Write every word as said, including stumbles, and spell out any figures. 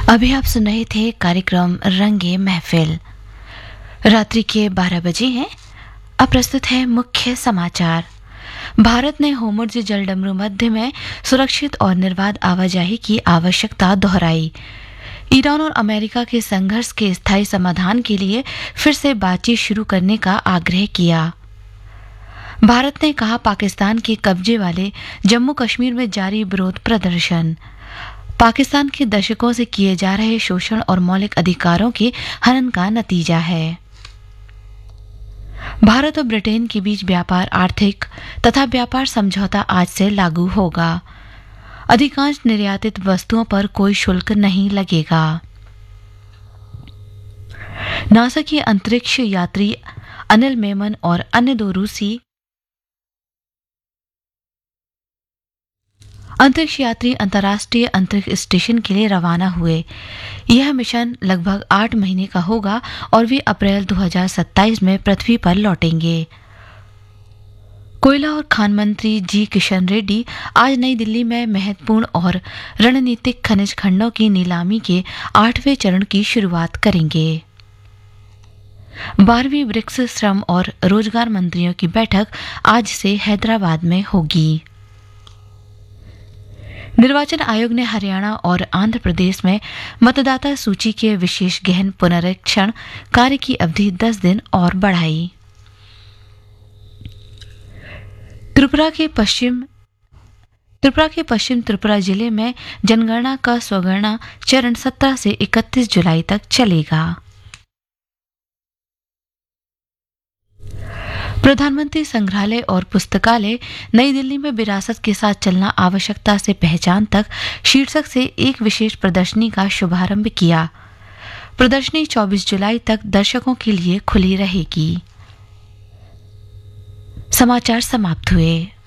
अभी आप सुन रहे थे कार्यक्रम रंगे महफिल। रात्रि के बारह बजे हैं। अब प्रस्तुत है मुख्य समाचार। भारत ने होर्मुज़ जलडमरू मध्य में सुरक्षित और निर्बाध आवाजाही की आवश्यकता दोहराई। ईरान और अमेरिका के संघर्ष के स्थायी समाधान के लिए फिर से बातचीत शुरू करने का आग्रह किया। भारत ने कहा, पाकिस्तान के कब्जे वाले जम्मू कश्मीर में जारी विरोध प्रदर्शन पाकिस्तान के दशकों से किए जा रहे शोषण और मौलिक अधिकारों के हनन का नतीजा है। भारत और ब्रिटेन के बीच व्यापार आर्थिक तथा व्यापार समझौता आज से लागू होगा। अधिकांश निर्यातित वस्तुओं पर कोई शुल्क नहीं लगेगा। नासा के अंतरिक्ष यात्री अनिल मेमन और अन्य दो रूसी अंतरिक्ष यात्री अंतर्राष्ट्रीय अंतरिक्ष स्टेशन के लिए रवाना हुए। यह मिशन लगभग आठ महीने का होगा और वे अप्रैल दो हज़ार सत्ताईस में पृथ्वी पर लौटेंगे। कोयला और खान मंत्री जी किशन रेड्डी आज नई दिल्ली में महत्वपूर्ण और रणनीतिक खनिज खंडों की नीलामी के आठवें चरण की शुरुआत करेंगे। बारहवीं ब्रिक्स श्रम और रोजगार मंत्रियों की बैठक आज से हैदराबाद में होगी। निर्वाचन आयोग ने हरियाणा और आंध्र प्रदेश में मतदाता सूची के विशेष गहन पुनरीक्षण कार्य की अवधि दस दिन और बढ़ाई। त्रिपुरा के पश्चिम त्रिपुरा के पश्चिम त्रिपुरा जिले में जनगणना का स्वगणना चरण सत्रह से इकतीस जुलाई तक चलेगा। प्रधानमंत्री संग्रहालय और पुस्तकालय नई दिल्ली में विरासत के साथ चलना आवश्यकता से पहचान तक शीर्षक से एक विशेष प्रदर्शनी का शुभारंभ किया। प्रदर्शनी चौबीस जुलाई तक दर्शकों के लिए खुली रहेगी। समाचार समाप्त हुए।